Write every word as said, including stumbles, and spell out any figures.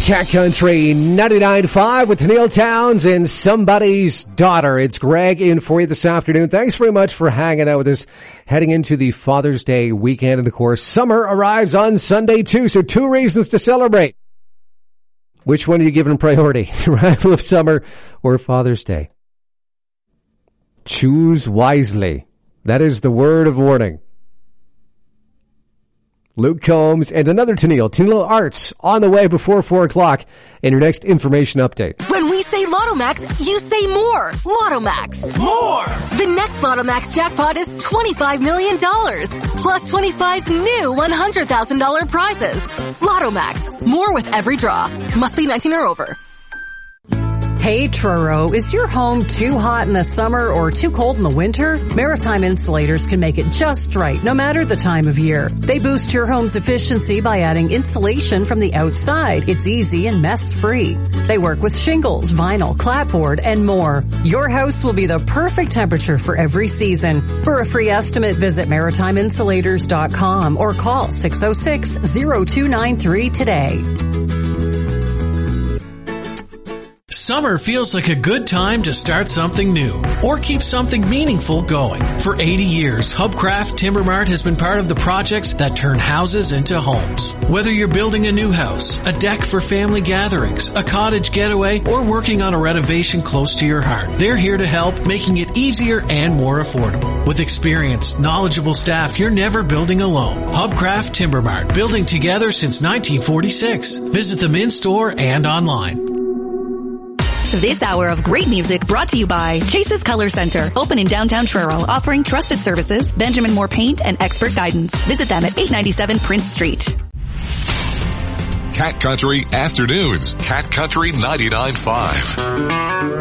Cat Country ninety-nine point five with Neil Towns and Somebody's Daughter. It's Greg in for you this afternoon. Thanks very much for hanging out with us heading into the Father's Day weekend. And of course, summer arrives on Sunday too, so two reasons to celebrate. Which one are you giving priority? Arrival of summer or Father's Day? Choose wisely. That is the word of warning. Luke Combs and another Tennille, Tennille Arts, on the way before four o'clock in your next information update. When we say Lotto Max, you say more. Lotto Max. More! The next Lotto Max jackpot is twenty-five million dollars, plus twenty-five new one hundred thousand dollars prizes. Lotto Max. More with every draw. Must be nineteen or over. Hey Truro, is your home too hot in the summer or too cold in the winter? Maritime Insulators can make it just right, no matter the time of year. They boost your home's efficiency by adding insulation from the outside. It's easy and mess-free. They work with shingles, vinyl, clapboard, and more. Your house will be the perfect temperature for every season. For a free estimate, visit maritime insulators dot com or call six oh six, oh two nine three today. Summer feels like a good time to start something new or keep something meaningful going. For eighty years, Hubcraft Timber Mart has been part of the projects that turn houses into homes. Whether you're building a new house, a deck for family gatherings, a cottage getaway, or working on a renovation close to your heart, they're here to help, making it easier and more affordable. With experienced, knowledgeable staff, you're never building alone. Hubcraft Timber Mart, building together since nineteen forty-six. Visit them in-store and online. This hour of great music brought to you by Chase's Color Center, open in downtown Truro, offering trusted services, Benjamin Moore paint, and expert guidance. Visit them at eight ninety-seven Prince Street. Cat Country Afternoons. Cat Country ninety-nine point five.